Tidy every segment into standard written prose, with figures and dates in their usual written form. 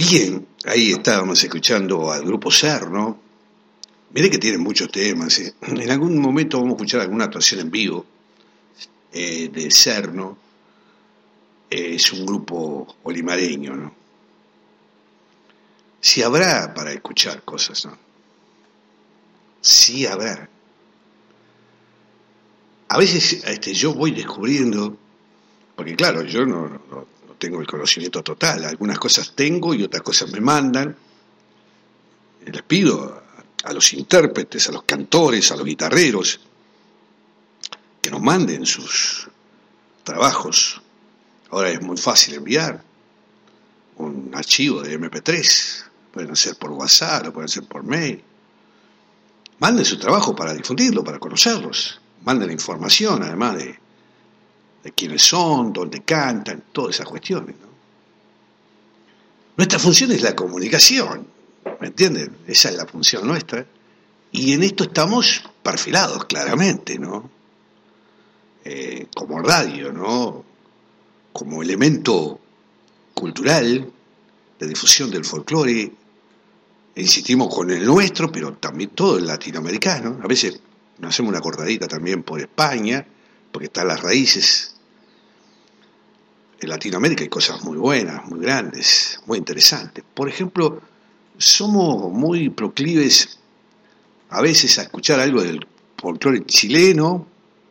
Bien, ahí estábamos escuchando al grupo Cerno. Miré que tienen muchos temas. En algún momento vamos a escuchar alguna actuación en vivo de Cerno. Es un grupo olimareño, ¿no? Sí habrá para escuchar cosas, ¿no? Sí habrá. A veces yo voy descubriendo, porque claro, yo no tengo el conocimiento total. Algunas cosas tengo y otras cosas me mandan. Les pido a los intérpretes, a los cantores, a los guitarreros, que nos manden sus trabajos. Ahora es muy fácil enviar un archivo de MP3, pueden hacer por WhatsApp, lo pueden hacer por mail. Manden su trabajo para difundirlo, para conocerlos. Manden información, además de quiénes son, dónde cantan, todas esas cuestiones, ¿no? Nuestra función es la comunicación, ¿me entienden? Esa es la función nuestra. Y en esto estamos perfilados claramente, ¿no? Como radio, ¿no? Como elemento cultural de difusión del folclore, insistimos con el nuestro, pero también todo el latinoamericano. A veces nos hacemos una cortadita también por España, porque están las raíces. En Latinoamérica hay cosas muy buenas, muy grandes, muy interesantes. Por ejemplo, somos muy proclives a veces a escuchar algo del folclore chileno,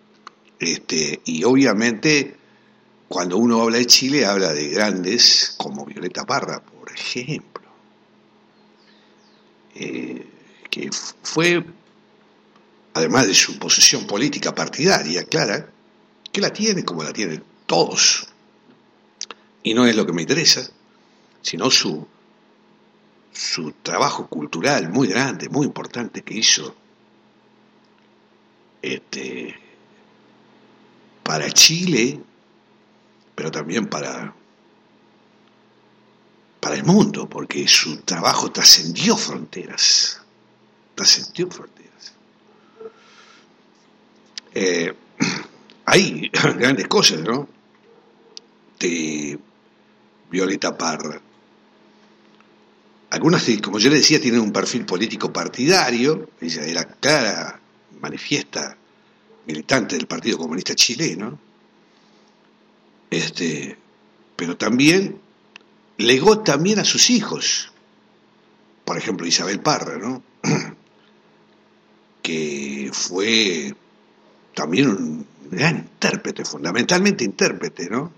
y obviamente cuando uno habla de Chile habla de grandes como Violeta Parra, por ejemplo, que fue, además de su posición política partidaria clara, que la tiene como la tienen todos, y no es lo que me interesa, sino su trabajo cultural muy grande, muy importante que hizo para Chile, pero también para el mundo, porque su trabajo trascendió fronteras. Hay grandes cosas, ¿no? De Violeta Parra. Algunas, como yo le decía, tienen un perfil político partidario. Ella era clara, manifiesta militante del Partido Comunista Chileno. Pero también legó también a sus hijos. Por ejemplo, Isabel Parra, ¿no? Que fue también un gran intérprete, fundamentalmente intérprete, ¿no?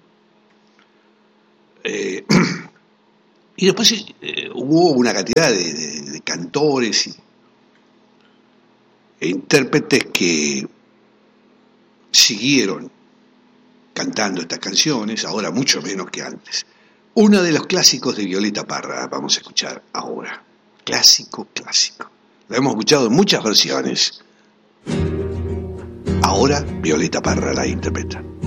Y después hubo una cantidad de cantores e intérpretes que siguieron cantando estas canciones, ahora mucho menos que antes. Uno de los clásicos de Violeta Parra vamos a escuchar ahora. Clásico. Lo hemos escuchado en muchas versiones. Ahora Violeta Parra la interpreta.